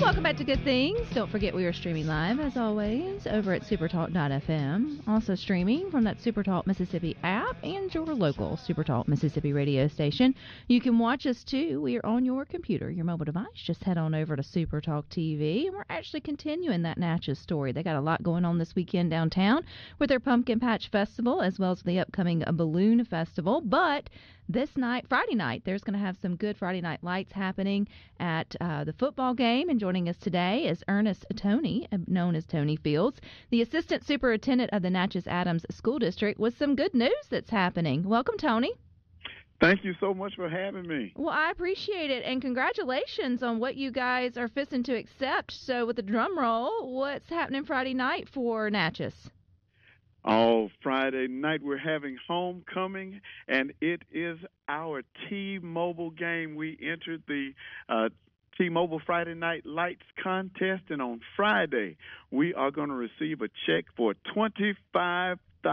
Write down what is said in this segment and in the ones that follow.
Welcome back to Good Things. Don't forget we are streaming live, as always, over at supertalk.fm. Also streaming from that Supertalk Mississippi app and your local Supertalk Mississippi radio station. You can watch us, too. We are on your computer, your mobile device. Just head on over to Supertalk TV. And we're actually continuing that Natchez story. They got a lot going on this weekend downtown with their Pumpkin Patch Festival, as well as the upcoming Balloon Festival. But this night, Friday night, there's going to have some good Friday night lights happening at the football game. And joining us today is Ernest Tony, known as Tony Fields, the Assistant Superintendent of the Natchez Adams School District, with some good news that's happening. Welcome, Tony. Thank you so much for having me. Well, I appreciate it, and congratulations on what you guys are fixing to accept. So with the drum roll, what's happening Friday night for Natchez? Oh, Friday night we're having homecoming, and it is our T-Mobile game. We entered the T-Mobile Friday Night Lights contest, and on Friday we are going to receive a check for $25,000.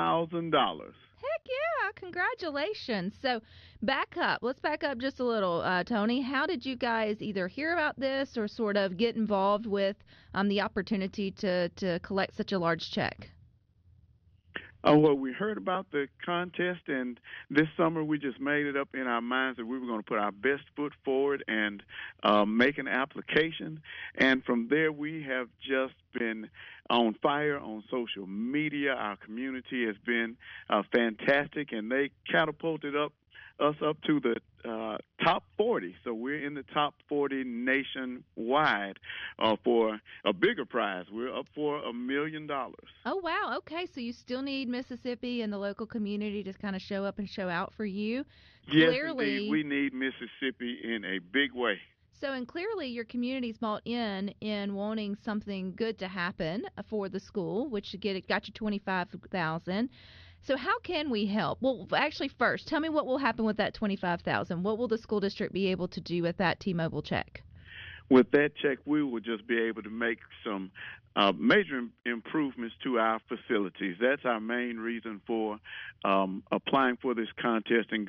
Heck yeah, congratulations. So let's back up just a little, Tony. How did you guys either hear about this or sort of get involved with the opportunity to collect such a large check? Well, we heard about the contest, and this summer we just made it up in our minds that we were going to put our best foot forward and make an application. And from there, we have just been on fire on social media. Our community has been fantastic, and they catapulted us up to the top 40. So we're in the top 40 nationwide for a bigger prize. We're up for $1 million. Oh, wow. Okay, so you still need Mississippi and the local community to kind of show up and show out for you. Yes, Clearly, indeed. We need Mississippi in a big way. So, and clearly your community's bought in wanting something good to happen for the school, which got you $25,000. So how can we help? Well, actually, first, tell me what will happen with that $25,000. What will the school district be able to do with that T-Mobile check? With that check, we will just be able to make some major improvements to our facilities. That's our main reason for applying for this contest and